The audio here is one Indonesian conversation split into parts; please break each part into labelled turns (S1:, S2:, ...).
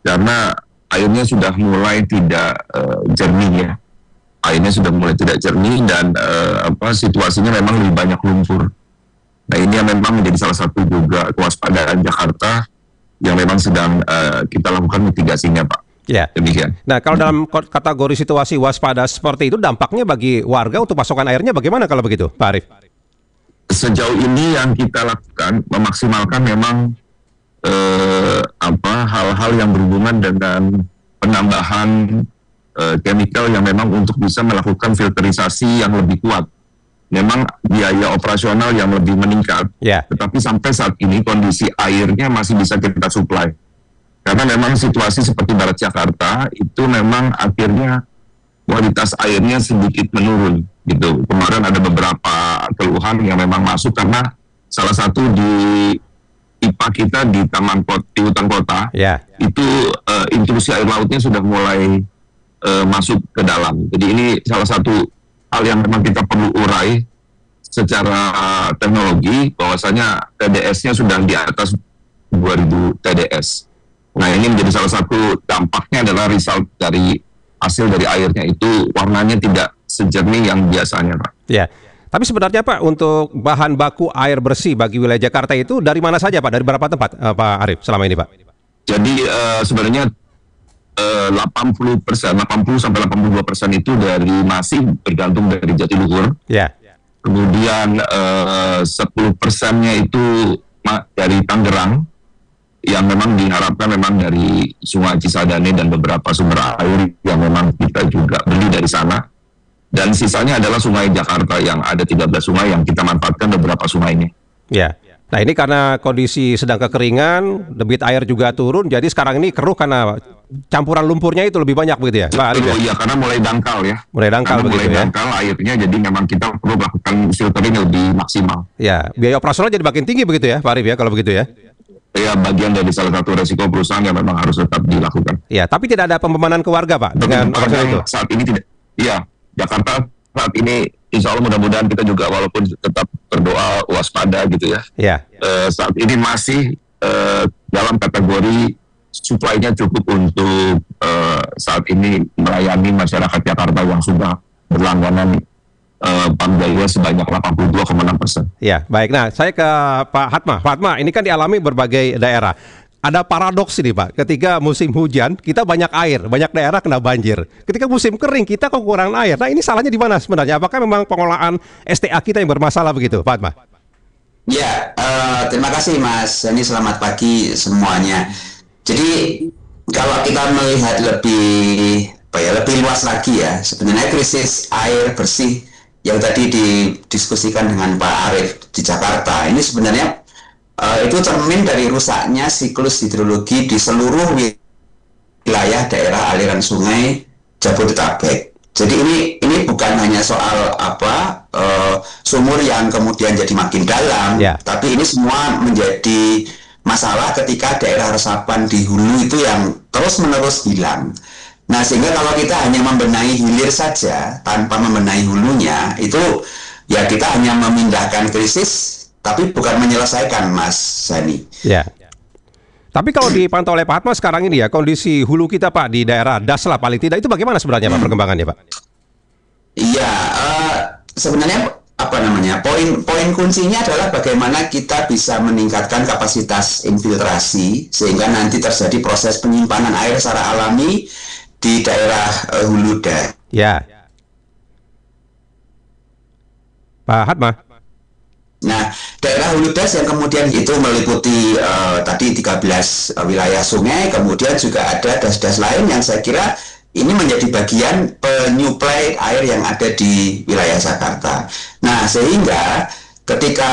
S1: karena airnya sudah mulai tidak jernih ya. Airnya sudah mulai tidak jernih dan situasinya memang lebih banyak lumpur. Nah ini yang memang menjadi salah satu juga kewaspadaan Jakarta yang memang sedang kita lakukan mitigasinya, Pak.
S2: Ya.
S1: Demikian.
S2: Nah kalau dalam kategori situasi waspada seperti itu, dampaknya bagi warga untuk pasokan airnya bagaimana kalau begitu, Pak Arief?
S1: Sejauh ini yang kita lakukan memaksimalkan memang hal-hal yang berhubungan dengan penambahan chemical yang memang untuk bisa melakukan filterisasi yang lebih kuat. Memang biaya operasional yang lebih meningkat, tetapi sampai saat ini kondisi airnya masih bisa kita supply. Karena memang situasi seperti Barat Jakarta itu memang akhirnya kualitas airnya sedikit menurun gitu. Kemarin ada beberapa keluhan yang memang masuk karena salah satu di IPA kita di di hutan kota itu intrusi air lautnya sudah mulai masuk ke dalam. Jadi ini salah satu hal yang memang kita perlu urai secara teknologi, bahwasanya TDS-nya sudah di atas 2000 TDS. Nah ini menjadi salah satu dampaknya adalah result dari hasil dari airnya itu warnanya tidak sejernih yang biasanya, Pak.
S2: Ya, tapi sebenarnya Pak, untuk bahan baku air bersih bagi wilayah Jakarta itu dari mana saja Pak? Dari berapa tempat Pak Arief selama ini Pak?
S1: Jadi sebenarnya 80% sampai 82% itu masih bergantung dari Jatiluhur.
S2: Ya.
S1: Kemudian 10%-nya itu dari Tangerang, yang memang diharapkan memang dari Sungai Cisadane dan beberapa sumber air yang memang kita juga beli dari sana. Dan sisanya adalah Sungai Jakarta yang ada 13 sungai yang kita manfaatkan beberapa sungainya.
S2: Ya. Nah ini karena kondisi sedang kekeringan, debit air juga turun, jadi sekarang ini keruh karena campuran lumpurnya itu lebih banyak begitu ya, Pak Arief?
S1: Iya, karena mulai dangkal ya.
S2: Mulai dangkal begitu ya.
S1: Dangkal airnya, jadi memang kita perlu melakukan filtering lebih maksimal.
S2: Ya, biaya operasional jadi makin tinggi begitu ya, Pak Arief ya, kalau begitu ya?
S1: Ya, bagian dari salah satu resiko perusahaan yang memang harus tetap dilakukan.
S2: Ya, tapi tidak ada pembebanan ke warga Pak dengan operasional itu?
S1: Saat ini tidak. Iya, Jakarta saat ini insya Allah mudah-mudahan kita juga walaupun tetap berdoa waspada gitu ya.
S2: Iya.
S1: Saat ini masih dalam kategori supply-nya cukup untuk saat ini melayani masyarakat Jakarta yang sudah berlangganan pump daya sebanyak 82,6%.
S2: Ya, baik. Nah, saya ke Pak Hatma. Pak Hatma, ini kan dialami berbagai daerah. Ada paradoks ini Pak, ketika musim hujan kita banyak air, banyak daerah kena banjir. Ketika musim kering kita kekurangan air. Nah ini salahnya di mana sebenarnya? Apakah memang pengolahan STA kita yang bermasalah begitu, Pak Hatma?
S3: Ya, terima kasih Mas. Ini selamat pagi semuanya. Jadi kalau kita melihat lebih luas lagi ya, sebenarnya krisis air bersih yang tadi didiskusikan dengan Pak Arief di Jakarta ini sebenarnya itu cermin dari rusaknya siklus hidrologi di seluruh wilayah daerah aliran sungai Jabodetabek. Jadi ini bukan hanya soal sumur yang kemudian jadi makin dalam, tapi ini semua menjadi masalah ketika daerah resapan di hulu itu yang terus-menerus hilang. Nah, sehingga kalau kita hanya membenahi hilir saja tanpa membenahi hulunya, itu ya kita hanya memindahkan krisis tapi bukan menyelesaikan, Mas Sani.
S2: Ya. Tapi kalau dipantau oleh Pak Hatma sekarang ini ya, kondisi hulu kita Pak di daerah Das lah paling tidak, itu bagaimana sebenarnya Pak perkembangannya Pak?
S3: Iya, sebenarnya poin kuncinya adalah bagaimana kita bisa meningkatkan kapasitas infiltrasi sehingga nanti terjadi proses penyimpanan air secara alami di daerah hulu das.
S2: Ya. Pak Hatma.
S3: Nah, daerah hulu das yang kemudian itu meliputi tadi 13 wilayah sungai, kemudian juga ada das-das lain yang saya kira ini menjadi bagian penyuplai air yang ada di wilayah Jakarta. Nah, sehingga ketika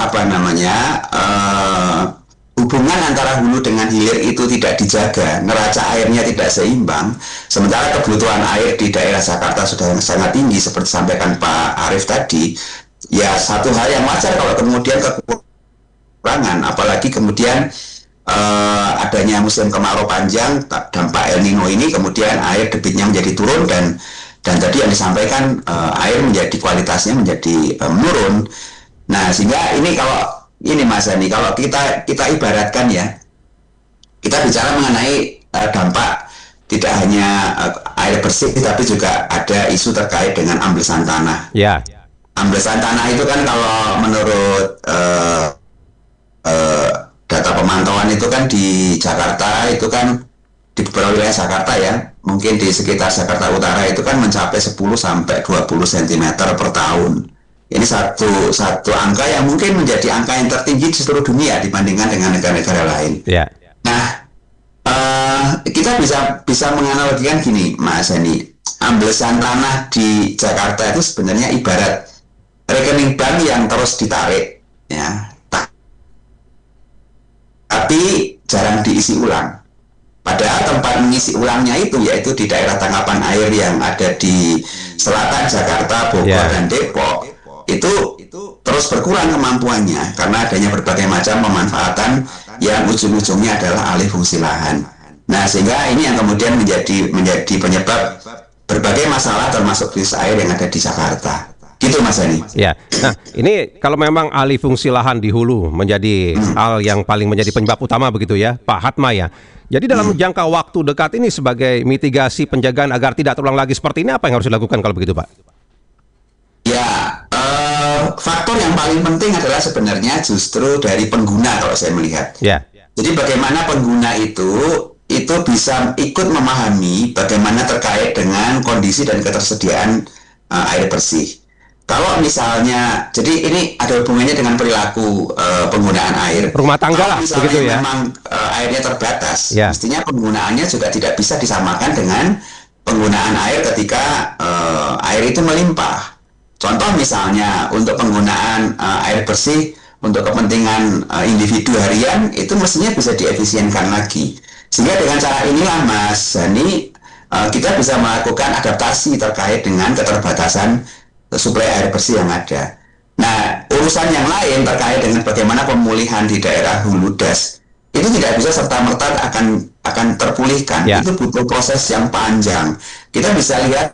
S3: hubungan antara hulu dengan hilir itu tidak dijaga, neraca airnya tidak seimbang, sementara kebutuhan air di daerah Jakarta sudah sangat tinggi seperti sampaikan Pak Arief tadi. Ya, satu hal yang wajar kalau kemudian kekurangan, apalagi kemudian adanya musim kemarau panjang, dampak El Nino ini, kemudian air debitnya menjadi turun dan tadi yang disampaikan air menjadi kualitasnya menjadi menurun. Nah, sehingga ini kalau ini Mas Ani, kalau kita ibaratkan ya, kita bicara mengenai dampak tidak hanya air bersih, tapi juga ada isu terkait dengan amblesan tanah.
S2: Ya.
S3: Amblesan tanah itu kan kalau menurut data pemantauan itu kan di Jakarta itu kan di beberapa wilayah Jakarta ya, mungkin di sekitar Jakarta Utara itu kan mencapai 10 sampai 20 cm per tahun. Ini satu angka yang mungkin menjadi angka yang tertinggi di seluruh dunia dibandingkan dengan negara-negara lain.
S2: Ya.
S3: Nah, kita bisa menganalogikan gini, Mas Henny. Amblesan tanah di Jakarta itu sebenarnya ibarat rekening bank yang terus ditarik, ya, tapi jarang diisi ulang. Padahal tempat mengisi ulangnya itu yaitu di daerah tangkapan air yang ada di selatan Jakarta, Bogor, dan Depok. Itu terus berkurang kemampuannya karena adanya berbagai macam pemanfaatan yang ujung-ujungnya adalah alih fungsi lahan. Nah, sehingga ini yang kemudian menjadi penyebab berbagai masalah termasuk krisis air yang ada di Jakarta. Gitu, Mas Ani.
S2: Ya, nah ini kalau memang alih fungsi lahan di hulu menjadi hal yang paling menjadi penyebab utama begitu ya, Pak Hatma ya. Jadi dalam jangka waktu dekat ini sebagai mitigasi penjagaan agar tidak terulang lagi seperti ini, apa yang harus dilakukan kalau begitu, Pak?
S3: Ya, faktor yang paling penting adalah sebenarnya justru dari pengguna kalau saya melihat.
S2: Ya.
S3: Jadi bagaimana pengguna itu bisa ikut memahami bagaimana terkait dengan kondisi dan ketersediaan air bersih. Kalau misalnya, jadi ini ada hubungannya dengan perilaku penggunaan air.
S2: Rumah tangga lah, begitu ya.
S3: Memang airnya terbatas,
S2: ya.
S3: Mestinya penggunaannya juga tidak bisa disamakan dengan penggunaan air ketika air itu melimpah. Contoh misalnya untuk penggunaan air bersih untuk kepentingan individu harian itu mestinya bisa diefisienkan lagi. Sehingga dengan cara inilah Mas Hani, kita bisa melakukan adaptasi terkait dengan keterbatasan suplai air bersih yang ada. Nah, urusan yang lain terkait dengan bagaimana pemulihan di daerah hulu das itu tidak bisa serta-merta akan terpulihkan.
S2: Ya.
S3: Itu butuh proses yang panjang. Kita bisa lihat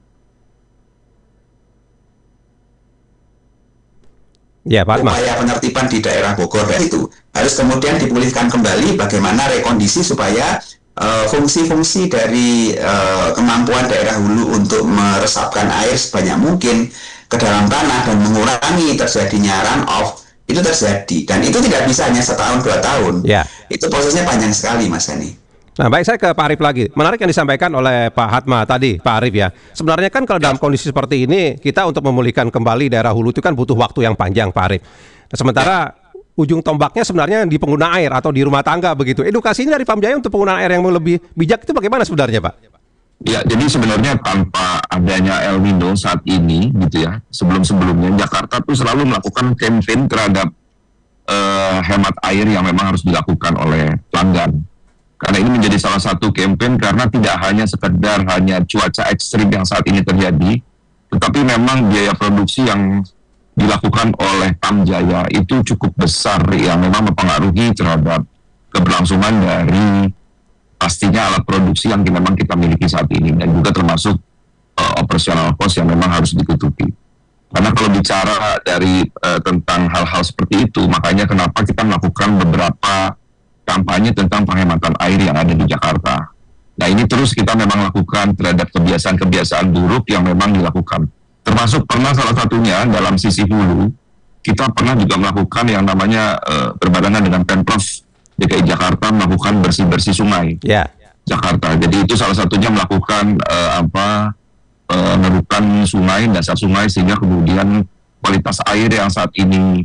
S2: ya, Pak Hatma.
S3: Upaya penertiban di daerah Bogor itu harus kemudian dipulihkan kembali bagaimana rekondisi supaya fungsi-fungsi dari kemampuan daerah hulu untuk meresapkan air sebanyak mungkin ke dalam tanah dan mengurangi terjadinya runoff itu terjadi, dan itu tidak bisa hanya setahun 2 tahun.
S2: Ya.
S3: Itu prosesnya panjang sekali, Mas Hani.
S2: Nah, baik, saya ke Pak Arief lagi. Menarik yang disampaikan oleh Pak Hatma tadi, Pak Arief ya. Sebenarnya kan kalau dalam kondisi seperti ini, kita untuk memulihkan kembali daerah hulu itu kan butuh waktu yang panjang, Pak Arief. Nah, sementara ujung tombaknya sebenarnya di pengguna air atau di rumah tangga begitu. Edukasinya dari Pamjaya untuk penggunaan air yang lebih bijak itu bagaimana sebenarnya, Pak?
S1: Ya, jadi sebenarnya tanpa adanya El Nino saat ini, gitu ya, sebelum-sebelumnya Jakarta tuh selalu melakukan campaign terhadap hemat air yang memang harus dilakukan oleh pelanggan. Karena ini menjadi salah satu campaign karena tidak hanya sekedar cuaca ekstrim yang saat ini terjadi, tetapi memang biaya produksi yang dilakukan oleh Pamjaya itu cukup besar yang memang mempengaruhi terhadap keberlangsungan dari pastinya alat produksi yang memang kita miliki saat ini, dan juga termasuk operasional cost yang memang harus ditutupi. Karena kalau bicara dari tentang hal-hal seperti itu, makanya kenapa kita melakukan beberapa kampanye tentang penghematan air yang ada di Jakarta. Nah, ini terus kita memang lakukan terhadap kebiasaan-kebiasaan buruk yang memang dilakukan. Termasuk pernah salah satunya dalam sisi hulu, kita pernah juga melakukan yang namanya berbarengan dengan Pemprov DKI Jakarta melakukan bersih-bersih sungai Jakarta. Jadi itu salah satunya melakukan pengerukan sungai, dasar sungai, sehingga kemudian kualitas air yang saat ini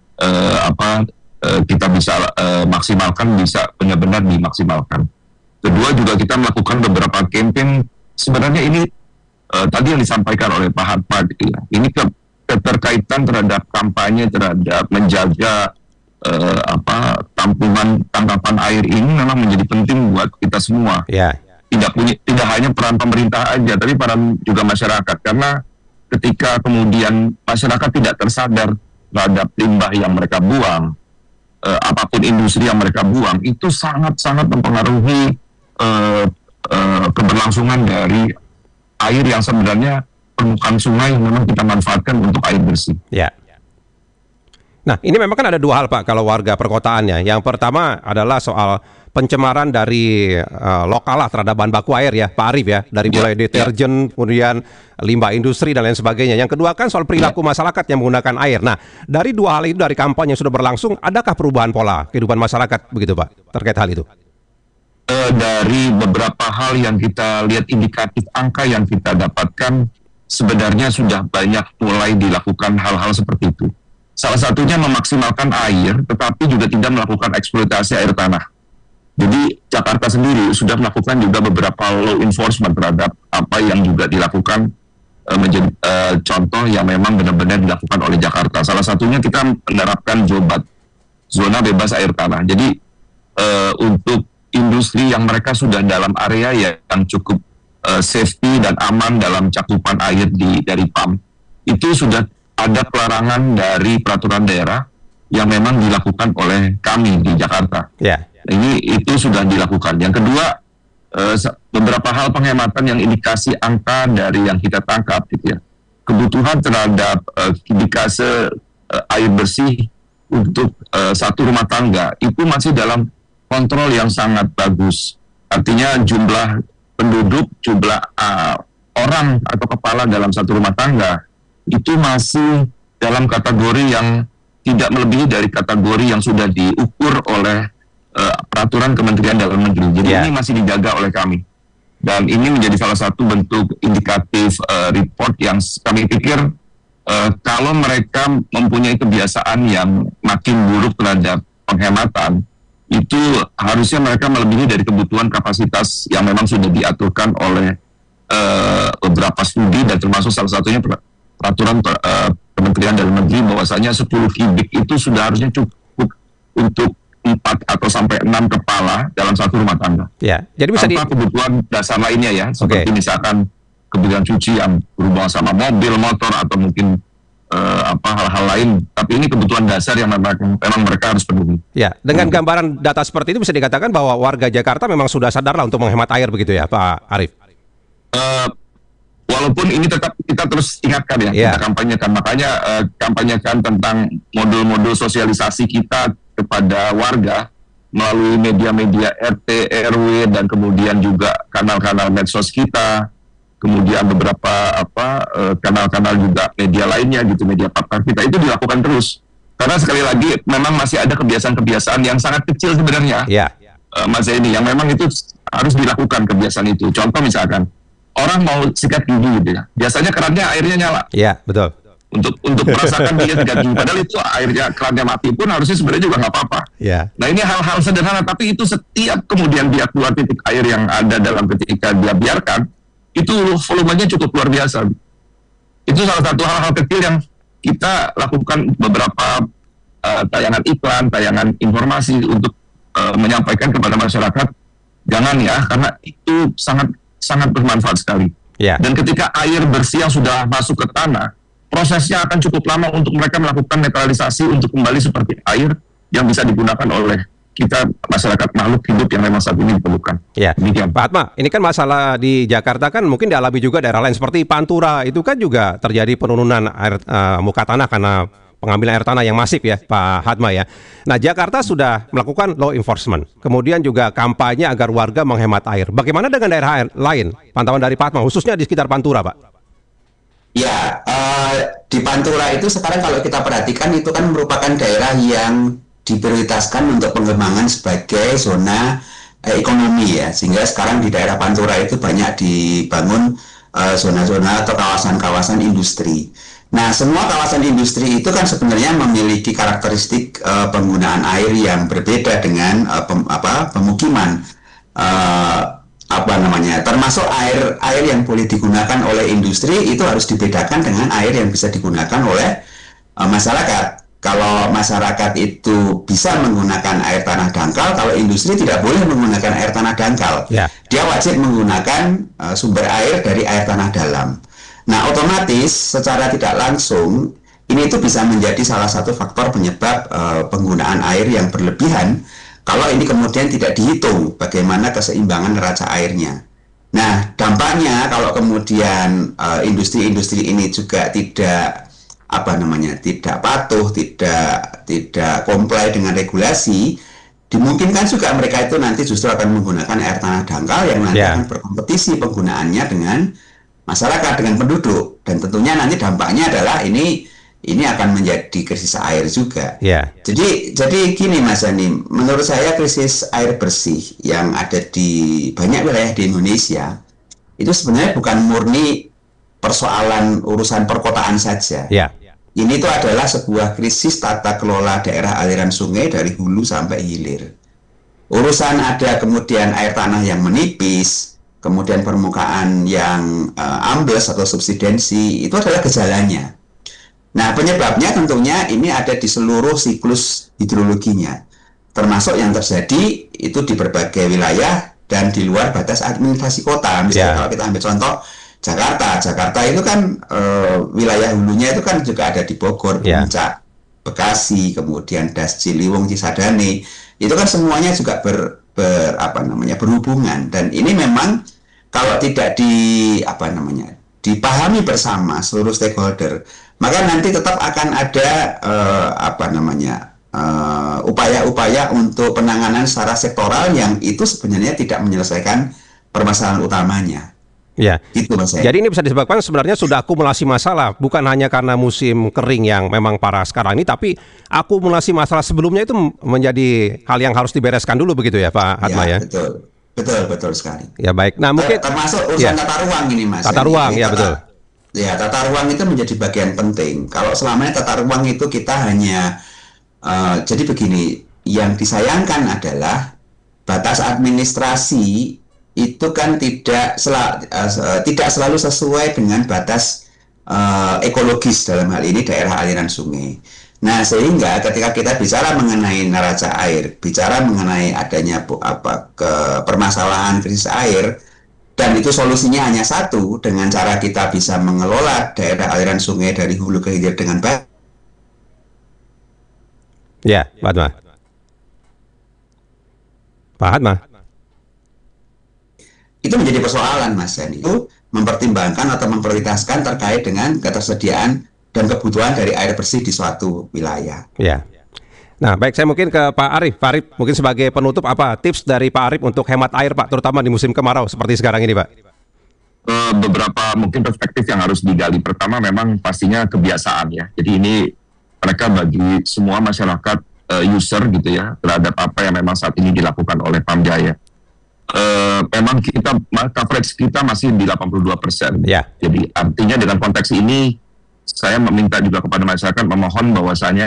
S1: kita bisa maksimalkan, bisa benar-benar dimaksimalkan. Kedua juga kita melakukan beberapa campaign, sebenarnya ini tadi yang disampaikan oleh Pak Hatma gitu ya. Ini keterkaitan terhadap kampanye terhadap menjaga tangkapan air ini memang menjadi penting buat kita semua.
S2: Ya.
S1: Tidak hanya peran pemerintah aja, tapi peran juga masyarakat, karena ketika kemudian masyarakat tidak tersadar terhadap limbah yang mereka buang, apapun industri yang mereka buang, itu sangat-sangat mempengaruhi keberlangsungan dari air yang sebenarnya permukaan sungai yang memang kita manfaatkan untuk air bersih.
S2: Ya. Nah, ini memang kan ada dua hal, Pak, kalau warga perkotaannya. Yang pertama adalah soal pencemaran dari lokal lah terhadap bahan baku air ya, Pak Arief ya, dari mulai deterjen, kemudian limbah industri dan lain sebagainya. Yang kedua kan soal perilaku masyarakat yang menggunakan air. Nah, dari dua hal itu, dari kampanye yang sudah berlangsung, adakah perubahan pola kehidupan masyarakat begitu Pak terkait hal itu?
S1: Dari beberapa hal yang kita lihat, indikatif angka yang kita dapatkan, sebenarnya sudah banyak mulai dilakukan hal-hal seperti itu. Salah satunya memaksimalkan air, tetapi juga tidak melakukan eksploitasi air tanah. Jadi Jakarta sendiri sudah melakukan juga beberapa law enforcement terhadap apa yang juga dilakukan menjadi contoh yang memang benar-benar dilakukan oleh Jakarta. Salah satunya kita menerapkan ZOBAT, zona bebas air tanah. Jadi untuk industri yang mereka sudah dalam area yang cukup safety dan aman dalam cakupan air dari PAM, itu sudah ada pelarangan dari peraturan daerah yang memang dilakukan oleh kami di Jakarta. Itu sudah dilakukan. Yang kedua, beberapa hal penghematan yang indikasi angka dari yang kita tangkap, gitu ya. Kebutuhan terhadap indikasi air bersih untuk satu rumah tangga itu masih dalam kontrol yang sangat bagus. Artinya jumlah penduduk, jumlah orang atau kepala dalam satu rumah tangga itu masih dalam kategori yang tidak melebihi dari kategori yang sudah diukur oleh peraturan Kementerian Dalam Negeri. Jadi ini masih dijaga oleh kami. Dan ini menjadi salah satu bentuk indikatif report yang kami pikir kalau mereka mempunyai kebiasaan yang makin buruk terhadap penghematan, itu harusnya mereka melebihi dari kebutuhan kapasitas yang memang sudah diaturkan oleh beberapa studi, dan termasuk salah satunya peraturan Kementerian Dalam Negeri bahwasanya 10 kubik itu sudah harusnya cukup untuk 4 atau sampai 6 kepala dalam satu rumah tangga.
S2: Jadi bisa
S1: tanpa kebutuhan dasar lainnya ya, seperti misalkan kebutuhan cuci yang berhubungan sama mobil, motor, atau mungkin hal-hal lain. Tapi ini kebutuhan dasar yang memang mereka harus penuhi.
S2: Dengan gambaran data seperti itu bisa dikatakan bahwa warga Jakarta memang sudah sadar lah untuk menghemat air begitu ya, Pak Arief?
S1: Walaupun ini tetap kita terus ingatkan ya, kita kampanyekan. Makanya kampanyekan tentang modul-modul sosialisasi kita kepada warga melalui media-media RT, RW, dan kemudian juga kanal-kanal medsos kita, kemudian beberapa kanal-kanal juga media lainnya gitu, media partner kita, itu dilakukan terus. Karena sekali lagi memang masih ada kebiasaan-kebiasaan yang sangat kecil sebenarnya, Mas Zaini, yang memang itu harus dilakukan kebiasaan itu. Contoh misalkan orang mau sikat gigi gitu ya, biasanya kerannya airnya nyala.
S2: Betul.
S1: Untuk merasakan dia sikat gigi, padahal itu airnya kerannya mati pun harusnya sebenarnya juga nggak apa-apa. Nah ini hal-hal sederhana, tapi itu setiap kemudian dia keluar titik air yang ada dalam ketika dia biarkan, itu volumenya cukup luar biasa. Itu salah satu hal-hal kecil yang kita lakukan beberapa tayangan iklan, tayangan informasi untuk menyampaikan kepada masyarakat, jangan ya, karena itu sangat bermanfaat sekali. Dan ketika air bersih yang sudah masuk ke tanah, prosesnya akan cukup lama untuk mereka melakukan netralisasi untuk kembali seperti air yang bisa digunakan oleh kita, masyarakat makhluk hidup yang memang saat ini diperlukan.
S2: Pak Atma, ini kan masalah di Jakarta kan mungkin dialami juga daerah lain seperti Pantura, itu kan juga terjadi penurunan air muka tanah karena pengambilan air tanah yang masif ya, Pak Hatma ya. Nah, Jakarta sudah melakukan law enforcement, kemudian juga kampanye agar warga menghemat air. Bagaimana dengan daerah lain? Pantauan dari Pak Hatma, khususnya di sekitar Pantura, Pak?
S3: Di Pantura itu sekarang kalau kita perhatikan itu kan merupakan daerah yang diprioritaskan untuk pengembangan sebagai zona ekonomi ya, sehingga sekarang di daerah Pantura itu banyak dibangun zona-zona atau kawasan-kawasan industri. Nah, semua kawasan industri itu kan sebenarnya memiliki karakteristik penggunaan air yang berbeda dengan pemukiman. Termasuk air yang boleh digunakan oleh industri itu harus dibedakan dengan air yang bisa digunakan oleh masyarakat. Kalau masyarakat itu bisa menggunakan air tanah dangkal, kalau industri tidak boleh menggunakan air tanah dangkal. Dia wajib menggunakan sumber air dari air tanah dalam. Nah, otomatis secara tidak langsung ini itu bisa menjadi salah satu faktor penyebab penggunaan air yang berlebihan kalau ini kemudian tidak dihitung bagaimana keseimbangan neraca airnya. Nah, dampaknya kalau kemudian industri-industri ini juga tidak patuh, tidak comply dengan regulasi, dimungkinkan juga mereka itu nanti justru akan menggunakan air tanah dangkal yang nanti akan berkompetisi penggunaannya dengan masyarakat, dengan penduduk, dan tentunya nanti dampaknya adalah ini akan menjadi krisis air juga. Jadi gini Mas Yani, menurut saya krisis air bersih yang ada di banyak wilayah di Indonesia itu sebenarnya bukan murni persoalan urusan perkotaan saja. Ini tuh adalah sebuah krisis tata kelola daerah aliran sungai dari hulu sampai hilir. Urusan ada kemudian air tanah yang menipis, kemudian permukaan yang ambles atau subsidensi, itu adalah gejalanya. Nah, penyebabnya tentunya ini ada di seluruh siklus hidrologinya, termasuk yang terjadi itu di berbagai wilayah dan di luar batas administrasi kota. Misalnya kalau kita ambil contoh Jakarta itu kan wilayah hulunya itu kan juga ada di Bogor, Puncak, Bekasi, kemudian Das Ciliwung, Cisadane. Itu kan semuanya juga berhubungan, dan ini memang kalau tidak dipahami bersama seluruh stakeholder, maka nanti tetap akan ada upaya-upaya untuk penanganan secara sektoral yang itu sebenarnya tidak menyelesaikan permasalahan utamanya. Gitu, Mas.
S2: Jadi ini bisa disebabkan sebenarnya sudah akumulasi masalah, bukan hanya karena musim kering yang memang parah sekarang ini, tapi akumulasi masalah sebelumnya itu menjadi hal yang harus dibereskan dulu, begitu ya Pak Hatma ya?
S3: Betul sekali.
S2: Ya baik. Nah mungkin
S3: termasuk urusan tata ruang ini Mas.
S2: Tata ruang, betul.
S3: Ya, tata ruang itu menjadi bagian penting. Kalau selamanya tata ruang itu kita hanya jadi begini, yang disayangkan adalah batas administrasi itu kan tidak selalu sesuai dengan batas ekologis, dalam hal ini daerah aliran sungai. Nah, sehingga ketika kita bicara mengenai neraca air, bicara mengenai adanya permasalahan krisis air, dan itu solusinya hanya satu, dengan cara kita bisa mengelola daerah aliran sungai dari hulu ke hilir dengan baik.
S2: Ya, Pak Hatma. Pak Hatma.
S3: Itu menjadi persoalan, Mas Yani. Itu mempertimbangkan atau memprioritaskan terkait dengan ketersediaan dan kebutuhan dari air bersih di suatu wilayah.
S2: Ya. Nah, baik, saya mungkin ke Pak Arief. Pak Arief, mungkin sebagai penutup, apa tips dari Pak Arief untuk hemat air, Pak, terutama di musim kemarau seperti sekarang ini, Pak?
S1: Beberapa mungkin perspektif yang harus digali. Pertama, memang pastinya kebiasaan ya. Jadi ini mereka bagi semua masyarakat user gitu ya terhadap apa yang memang saat ini dilakukan oleh Pamjaya. Memang coverage kita masih di 82%. Jadi artinya dengan konteks ini saya meminta juga kepada masyarakat, memohon bahwasanya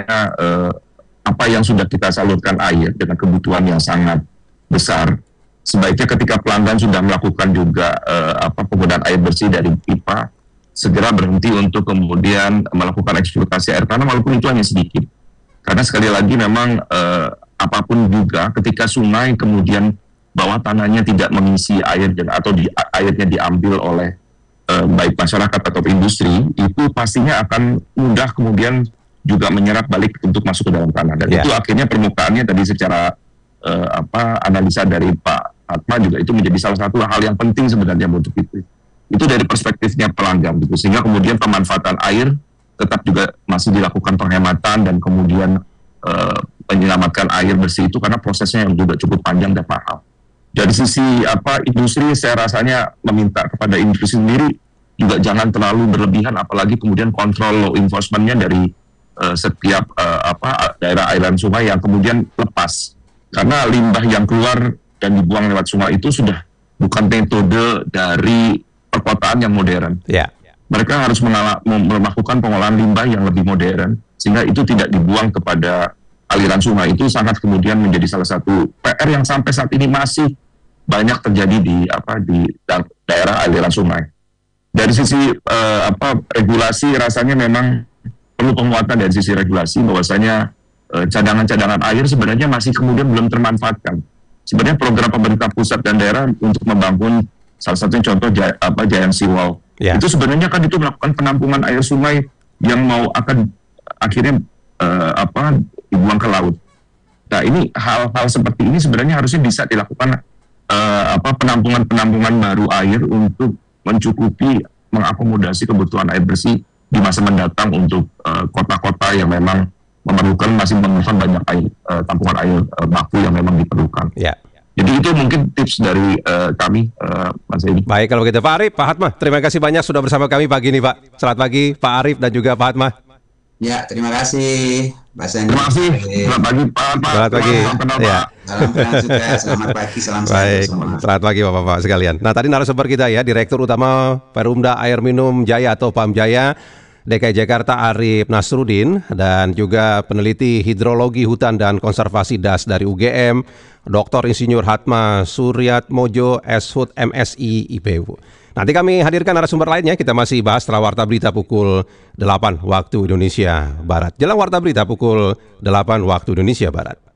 S1: apa yang sudah kita salurkan air dengan kebutuhan yang sangat besar, sebaiknya ketika pelanggan sudah melakukan juga penggunaan air bersih dari pipa, segera berhenti untuk kemudian melakukan eksploitasi air tanah walaupun itu hanya sedikit. Karena sekali lagi memang apapun juga ketika sungai kemudian bawah tanahnya tidak mengisi air atau airnya diambil oleh baik masyarakat atau industri, itu pastinya akan mudah kemudian juga menyerap balik untuk masuk ke dalam tanah. Dan itu akhirnya permukaannya tadi secara analisa dari Pak Hatma juga itu menjadi salah satu hal yang penting sebenarnya untuk itu. Itu dari perspektifnya pelanggan gitu. Sehingga kemudian pemanfaatan air tetap juga masih dilakukan penghematan dan kemudian menyelamatkan air bersih itu karena prosesnya yang juga cukup panjang dan mahal. Dari sisi industri, saya rasanya meminta kepada industri sendiri juga jangan terlalu berlebihan, apalagi kemudian kontrol law enforcement-nya dari setiap daerah aliran sungai yang kemudian lepas. Karena limbah yang keluar dan dibuang lewat sungai itu sudah bukan metode dari perkotaan yang modern. Mereka harus melakukan pengolahan limbah yang lebih modern, sehingga itu tidak dibuang kepada aliran sungai. Itu sangat kemudian menjadi salah satu PR yang sampai saat ini masih banyak terjadi di daerah aliran sungai. Dari sisi regulasi, rasanya memang perlu penguatan dari sisi regulasi, bahwasanya cadangan-cadangan air sebenarnya masih kemudian belum termanfaatkan. Sebenarnya program pemerintah pusat dan daerah untuk membangun salah satunya contoh Giant Seawall, itu sebenarnya kan itu melakukan penampungan air sungai yang akan akhirnya dibuang ke laut. Nah, ini hal-hal seperti ini sebenarnya harusnya bisa dilakukan penampungan baru air untuk mencukupi, mengakomodasi kebutuhan air bersih di masa mendatang untuk kota-kota yang memang masih memerlukan banyak air, tampungan air baku yang memang diperlukan.
S2: Ya.
S1: Jadi itu mungkin tips dari kami, Mas Edi.
S2: Baik, kalau gitu Pak Arief, Pak Hatmah, terima kasih banyak sudah bersama kami pagi ini Pak. Selamat pagi Pak Arief dan juga Pak Hatmah.
S3: Ya, terima kasih Pak Sandi.
S1: Terima kasih. Selamat pagi Pak.
S2: Selamat pagi.
S3: Ya. Salam kenal juga. Selamat pagi. Salam
S2: baik.
S3: semua.
S2: Selamat pagi Bapak-bapak sekalian. Nah, tadi narasumber kita ya, Direktur Utama Perumda Air Minum Jaya atau Pamjaya DKI Jakarta Arief Nasruddin, dan juga peneliti hidrologi hutan dan konservasi DAS dari UGM, Dr. Insinyur Hatmah Suryatmojo, Shud MSI IPU. Nanti kami hadirkan narasumber lainnya, kita masih bahas setelah Warta Berita pukul 8 waktu Indonesia Barat. Jelang Warta Berita pukul 8 waktu Indonesia Barat.